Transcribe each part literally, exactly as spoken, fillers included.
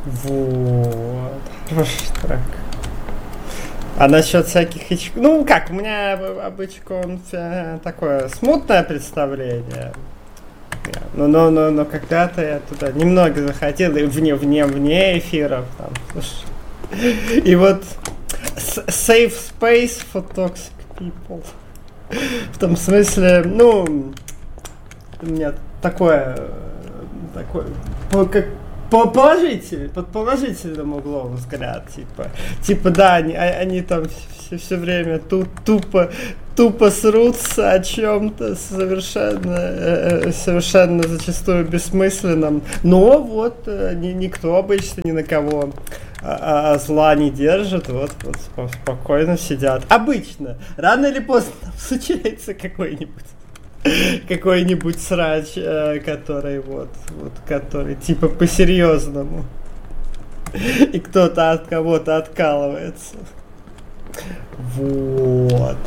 Вот. Хороший трек. А насчет всяких Хичкок... Ну, как, у меня об Хичкоке такое смутное представление. Но, но, но, но когда-то я туда немного заходил, и вне, вне, вне эфиров. Там, слушай. И вот safe space for toxic people. В том смысле, ну, у меня такое, такое, как по положительному, под положительным углом взгляд, типа, типа, да, они, они там все, все время ту, тупо, тупо срутся о чем-то совершенно, совершенно зачастую бессмысленном, но вот ни, никто обычно ни на кого а, а, зла не держит, вот, вот спокойно сидят. Обычно, рано или поздно случается какой-нибудь какой-нибудь срач, э, который вот, вот, который типа по-серьезному. И кто-то от кого-то откалывается. Вот.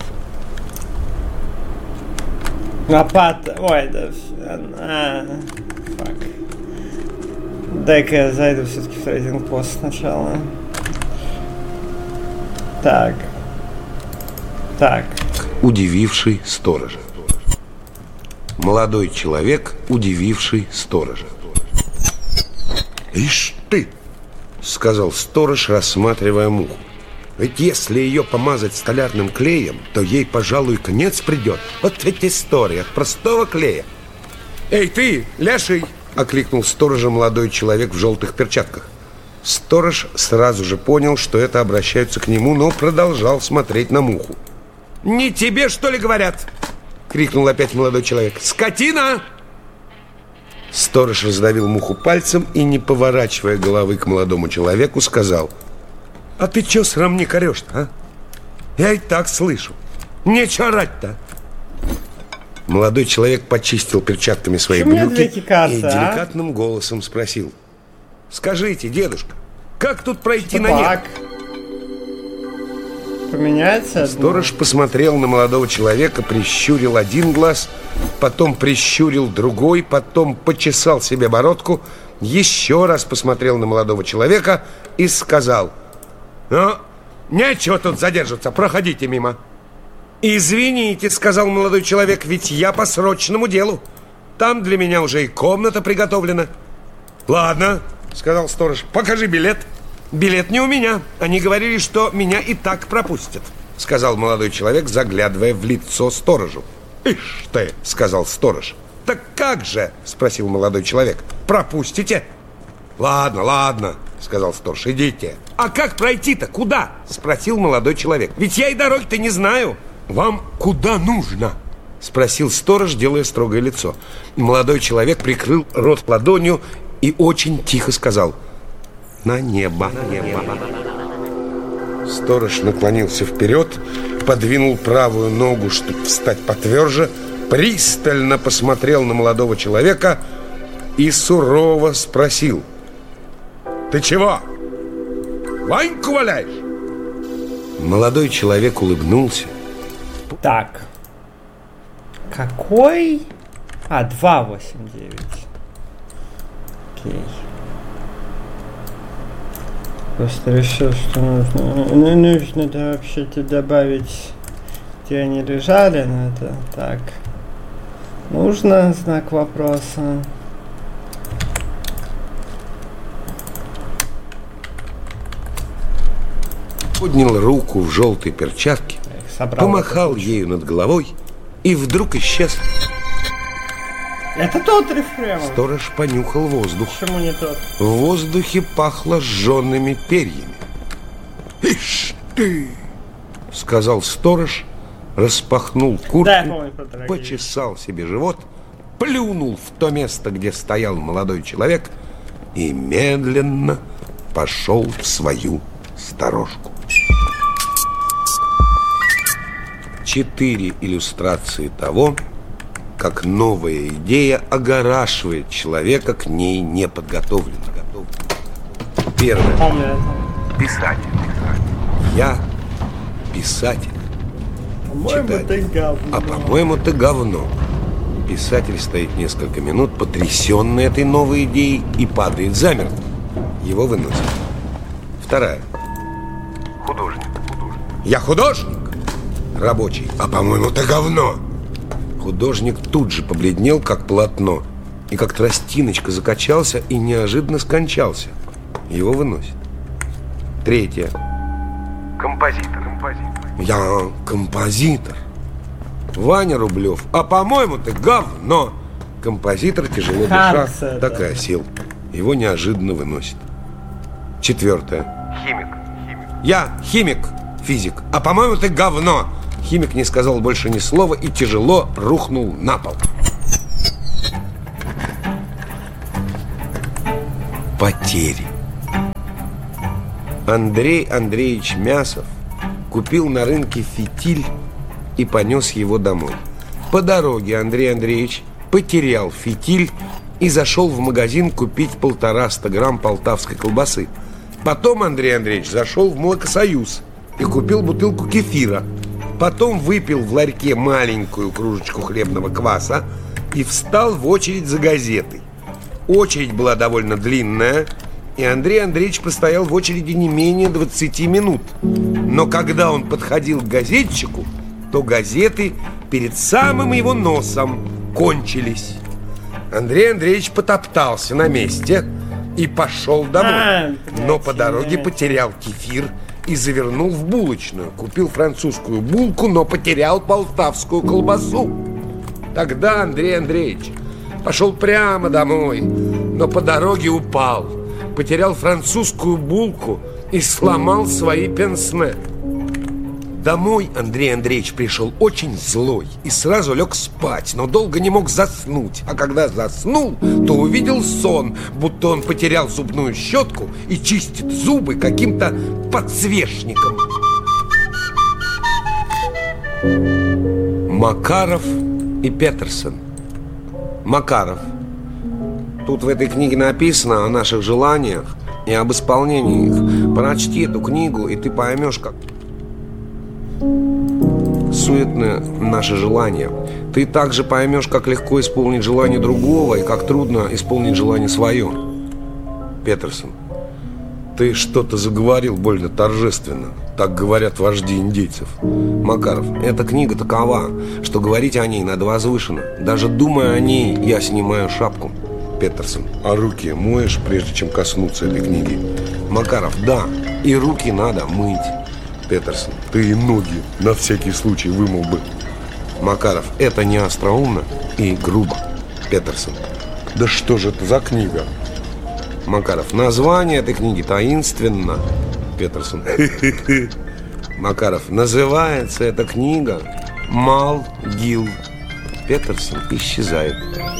А пат... Ой, да... А, фак. Дай-ка я зайду все-таки в трейдинг пост сначала. Так. Так. Удививший сторожа. Молодой человек, удививший сторожа. «Ишь ты!» — сказал сторож, рассматривая муху. «Ведь если ее помазать столярным клеем, то ей, пожалуй, конец придет. Вот ведь история от простого клея». «Эй, ты, леший!» — окликнул сторожа молодой человек в желтых перчатках. Сторож сразу же понял, что это обращаются к нему, но продолжал смотреть на муху. «Не тебе, что ли, говорят?» — крикнул опять молодой человек. «Скотина!» Сторож раздавил муху пальцем и, не поворачивая головы к молодому человеку, сказал: «А ты чё срам не корёшь-то, а? Я и так слышу. Нечего орать-то». Молодой человек почистил перчатками свои брюки и деликатным голосом спросил: «Скажите, дедушка, как тут пройти на нет?» Поменяется? Сторож посмотрел на молодого человека, прищурил один глаз, потом прищурил другой, потом почесал себе бородку, еще раз посмотрел на молодого человека и сказал: «Ну, нечего тут задерживаться, проходите мимо». «Извините», — сказал молодой человек, — «ведь я по срочному делу. Там для меня уже и комната приготовлена». «Ладно», — сказал сторож, — «покажи билет». «Билет не у меня. Они говорили, что меня и так пропустят», — сказал молодой человек, заглядывая в лицо сторожу. «Ишь ты», — сказал сторож. «Так как же?» — спросил молодой человек. «Пропустите?» «Ладно, ладно», — сказал сторож, — «идите». «А как пройти-то? Куда?» — спросил молодой человек. «Ведь я и дороги-то не знаю». «Вам куда нужно?» — спросил сторож, делая строгое лицо. Молодой человек прикрыл рот ладонью и очень тихо сказал: «На небо, на небо». Сторож наклонился вперед, подвинул правую ногу, чтобы встать потверже, пристально посмотрел на молодого человека и сурово спросил: «Ты чего? Ваньку валяешь?» Молодой человек улыбнулся. Так. Какой? А, два восемь девять. Окей. Просто решил, что нужно, ну, нужно да, вообще-то добавить, где они лежали, но это так. Нужно знак вопроса. Поднял руку в желтой перчатке, помахал ею над головой и вдруг исчез. Это тот рефрен. Сторож понюхал воздух. Почему не тот? В воздухе пахло сжёными перьями. «Ишь ты!» — сказал сторож, распахнул куртку, да, помню, почесал себе живот, плюнул в то место, где стоял молодой человек, и медленно пошел в свою сторожку. Четыре иллюстрации того, как новая идея огорашивает человека к ней неподготовленного. Первое. Писатель. Я писатель. По-моему, ты говно. А по-моему, ты говно. Писатель стоит несколько минут, потрясенный этой новой идеей, и падает замертво. Его выносит. Вторая. Художник. Художник. Я художник? Рабочий. А по-моему, ты говно. Художник тут же побледнел, как полотно, и как тростиночка закачался и неожиданно скончался. Его выносит. Третья. Композитор. Композитор. Я композитор. Ваня Рублев. А по-моему, ты говно. Композитор, тяжело дыша, так и осел. Его неожиданно выносит. Четвертое. Химик. Химик. Я химик, физик. А по-моему, ты говно. Химик не сказал больше ни слова и тяжело рухнул на пол. Потери. Андрей Андреевич Мясов купил на рынке фитиль и понес его домой. По дороге Андрей Андреевич потерял фитиль и зашел в магазин купить полтораста грамм полтавской колбасы. Потом Андрей Андреевич зашел в Молокосоюз и купил бутылку кефира. Потом выпил в ларьке маленькую кружечку хлебного кваса и встал в очередь за газетой. Очередь была довольно длинная, и Андрей Андреевич постоял в очереди не менее двадцати минут. Но когда он подходил к газетчику, то газеты перед самым его носом кончились. Андрей Андреевич потоптался на месте и пошел домой. Но по дороге потерял кефир и завернул в булочную. Купил французскую булку, но потерял полтавскую колбасу. Тогда Андрей Андреевич пошел прямо домой, но по дороге упал, потерял французскую булку и сломал свои пенсне. Домой Андрей Андреевич пришел очень злой и сразу лег спать, но долго не мог заснуть. А когда заснул, то увидел сон, будто он потерял зубную щетку и чистит зубы каким-то подсвечником. Макаров и Петерсон. Макаров. Тут в этой книге написано о наших желаниях и об исполнении их. Прочти эту книгу, и ты поймешь, как суетны наши желания. Ты также поймешь, как легко исполнить желание другого и как трудно исполнить желание свое. Петерсон. Ты что-то заговорил больно торжественно. Так говорят вожди индейцев. Макаров. Эта книга такова, что говорить о ней надо возвышенно. Даже думая о ней, я снимаю шапку. Петерсон. А руки моешь, прежде чем коснуться этой книги? Макаров. Да, и руки надо мыть. Петерсон. Ты и ноги на всякий случай вымыл бы. Макаров. Это не остроумно и грубо. Петерсон. Да что же это за книга? Макаров. Название этой книги таинственно. Петерсон. Макаров. Называется эта книга «Мал-Гил». Петерсон исчезает.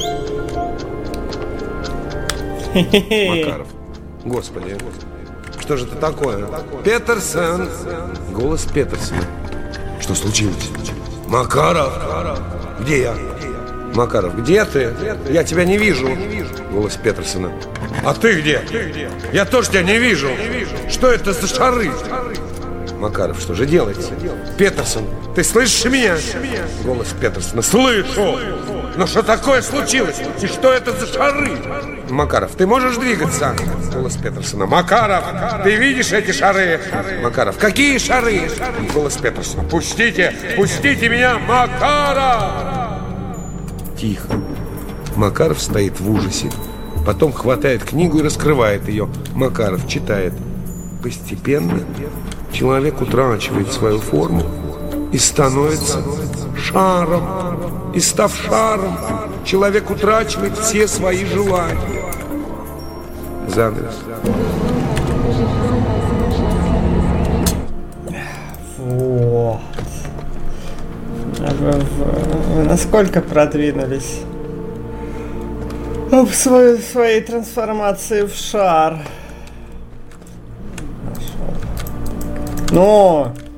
Макаров. Господи, что же это такое? Петерсон. Голос Петерсона. Что случилось? Макаров. Где я? Макаров. Где ты? Я тебя не вижу. Голос Петерсона. А ты где? Я тоже тебя не вижу. Что это за шары? Макаров. Что же делать? Петерсон. Ты слышишь меня? Голос Петерсона. Слышу. Но что такое случилось? И что это за шары? Макаров. Ты можешь двигаться? Голос Петерсона. Макаров, ты видишь эти шары? Макаров. Какие шары? Голос Петерсона. Пустите, пустите меня, Макаров! Тихо. Макаров стоит в ужасе. Потом хватает книгу и раскрывает ее. Макаров читает. Постепенно человек утрачивает свою форму и становится шаром. И став шаром, человек утрачивает все свои желания. Занавес. Вот. Вы, вы насколько продвинулись в своей, в своей трансформации в шар? Ну,